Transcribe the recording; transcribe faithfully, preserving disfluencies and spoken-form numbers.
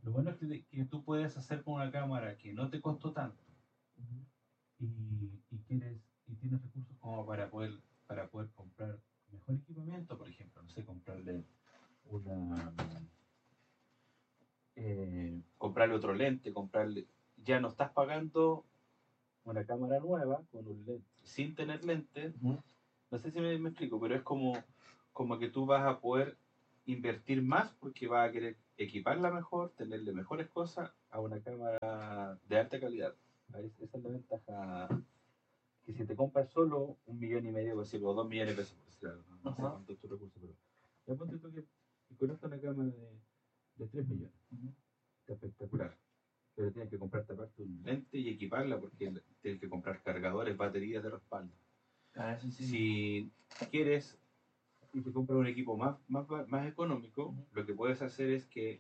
Lo bueno es que, que tú puedes hacer con una cámara que no te costó tanto Ujú. y, y quieres y tienes recursos como para poder para poder comprar mejor equipamiento, por ejemplo, no sé, comprarle una eh, comprarle otro lente, comprarle ya no estás pagando una cámara nueva con un lente sin tener lentes. Ujú. No sé si me, me explico, pero es como como que tú vas a poder invertir más porque vas a querer equiparla mejor, tenerle mejores cosas a una cámara de alta calidad. ¿Ves? Esa es la ventaja. Que si te compras solo un millón y medio, por decirlo, o dos millones de pesos, por decirlo, no, no sé Ajá. cuánto es tu recurso, pero ya ponte tú que, que con esto una cámara de, de tres millones, Ujú. está espectacular. Pero tienes que comprarte aparte un lente y equiparla porque tienes que comprar cargadores, baterías de respaldo. Ah, eso sí. Si quieres y te compras un equipo más, más, más económico, Ujú. lo que puedes hacer es que